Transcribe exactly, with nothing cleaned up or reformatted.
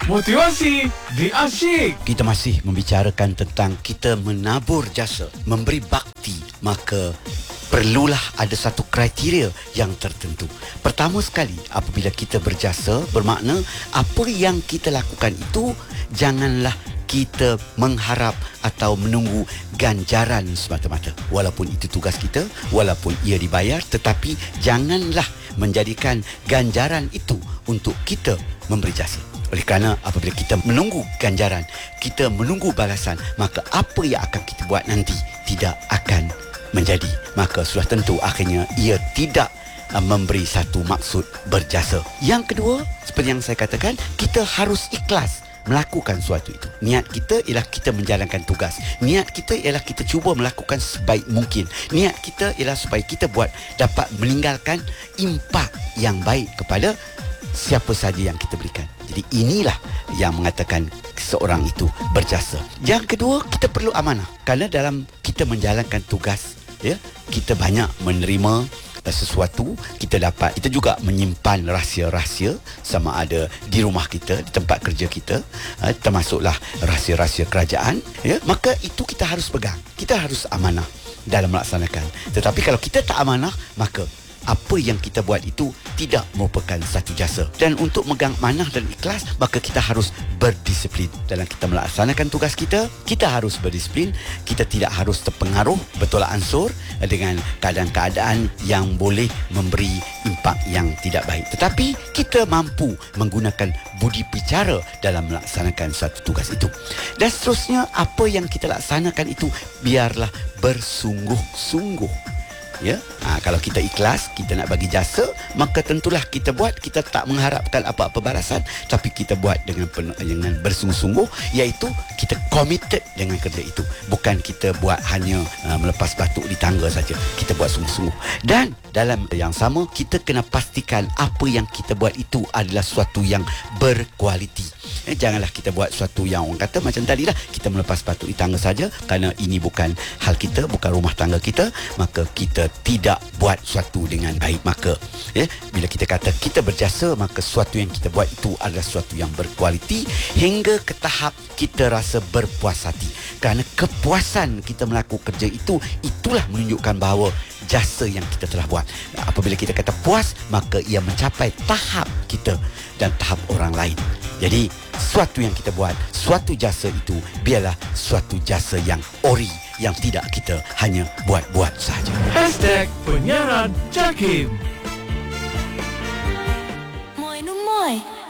Motivasi di Asyik. Kita masih membicarakan tentang kita menabur jasa, memberi bakti, maka perlulah ada satu kriteria yang tertentu. Pertama sekali, apabila kita berjasa, bermakna apa yang kita lakukan itu janganlah kita mengharap atau menunggu ganjaran semata-mata. Walaupun itu tugas kita, walaupun ia dibayar, tetapi janganlah menjadikan ganjaran itu untuk kita memberi jasa. Oleh kerana apabila kita menunggu ganjaran, kita menunggu balasan, maka apa yang akan kita buat nanti tidak akan menjadi. Maka sudah tentu akhirnya ia tidak uh, memberi satu maksud berjasa. Yang kedua, seperti yang saya katakan, kita harus ikhlas melakukan sesuatu itu. Niat kita ialah kita menjalankan tugas. Niat kita ialah kita cuba melakukan sebaik mungkin. Niat kita ialah supaya kita buat dapat meninggalkan impak yang baik kepada siapa saja yang kita berikan. Jadi inilah yang mengatakan seorang itu berjasa. Yang kedua, kita perlu amanah. Kerana dalam kita menjalankan tugas, ya, kita banyak menerima sesuatu, kita dapat, kita juga menyimpan rahsia-rahsia, sama ada di rumah kita, di tempat kerja kita, termasuklah rahsia-rahsia kerajaan, ya, maka itu kita harus pegang. Kita harus amanah dalam melaksanakan. Tetapi kalau kita tak amanah, maka apa yang kita buat itu tidak merupakan satu jasa. Dan untuk megang amanah dan ikhlas, maka kita harus berdisiplin dalam kita melaksanakan tugas kita. Kita harus berdisiplin. Kita tidak harus terpengaruh bertolak ansur dengan keadaan-keadaan yang boleh memberi impak yang tidak baik. Tetapi kita mampu menggunakan budi bicara dalam melaksanakan satu tugas itu. Dan seterusnya, apa yang kita laksanakan itu biarlah bersungguh-sungguh. Ya, ha, kalau kita ikhlas, kita nak bagi jasa, maka tentulah kita buat, kita tak mengharapkan apa-apa balasan, tapi kita buat dengan pen- dengan bersungguh-sungguh, iaitu kita committed dengan kerja itu. Bukan kita buat hanya uh, melepas batuk di tangga saja. Kita buat sungguh-sungguh. Dan dalam yang sama, kita kena pastikan apa yang kita buat itu adalah sesuatu yang berkualiti. Eh, janganlah kita buat sesuatu yang orang kata macam tadi lah, kita melepas batuk di tangga saja, kerana ini bukan hal kita, bukan rumah tangga kita, maka kita tidak buat sesuatu dengan baik. Maka ya, bila kita kata kita berjasa, maka sesuatu yang kita buat itu adalah sesuatu yang berkualiti hingga ke tahap kita rasa berpuas hati. Kerana kepuasan kita melakukan kerja itu, itulah menunjukkan bahawa jasa yang kita telah buat. Apabila kita kata puas, maka ia mencapai tahap kita dan tahap orang lain. Jadi sesuatu yang kita buat, suatu jasa itu biarlah suatu jasa yang ori, yang tidak kita hanya buat-buat saja. Hashtag penyiaran Jakim. Moi no moi.